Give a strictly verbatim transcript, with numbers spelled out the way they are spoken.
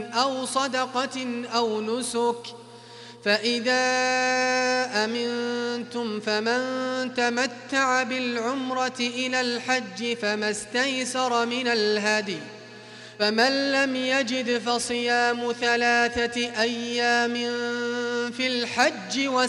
أو صدقة أو نسك، فإذا أمنتم فمن تمتع بالعمرة إلى الحج فما استيسر من الهدي، فمن لم يجد فصيام ثلاثة أيام في الحج